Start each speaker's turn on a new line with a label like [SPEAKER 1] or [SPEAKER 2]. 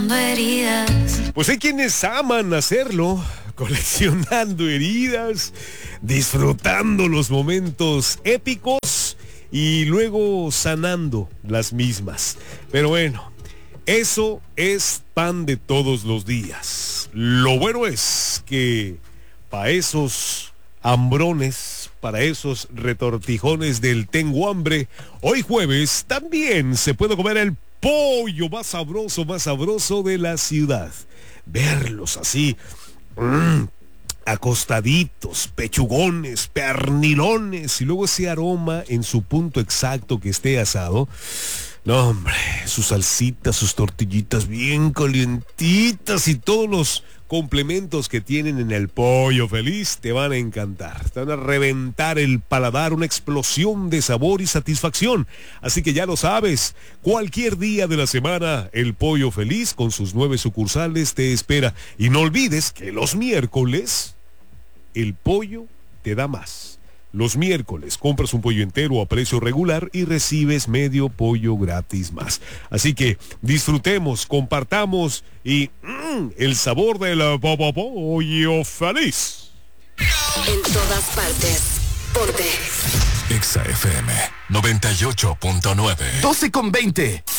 [SPEAKER 1] coleccionando heridas.
[SPEAKER 2] Pues hay quienes aman hacerlo, coleccionando heridas, disfrutando los momentos épicos y luego sanando las mismas. Pero bueno, eso es pan de todos los días. Lo bueno es que para esos hambrones, para esos retortijones del tengo hambre, hoy jueves también se puede comer el pollo más sabroso de la ciudad. Verlos así, acostaditos, pechugones, pernilones, y luego ese aroma en su punto exacto que esté asado. No, hombre, sus salsitas, sus tortillitas bien calientitas y todos los complementos que tienen en el Pollo Feliz te van a encantar. Te van a reventar el paladar, una explosión de sabor y satisfacción. Así que ya lo sabes, cualquier día de la semana, el Pollo Feliz con sus 9 sucursales te espera. Y no olvides que los miércoles, el pollo te da más. Los miércoles compras un pollo entero a precio regular y recibes medio pollo gratis más. Así que disfrutemos, compartamos y el sabor del Pollo Feliz.
[SPEAKER 3] En todas partes, ponte
[SPEAKER 4] Exa FM 98.9.
[SPEAKER 5] 12:20.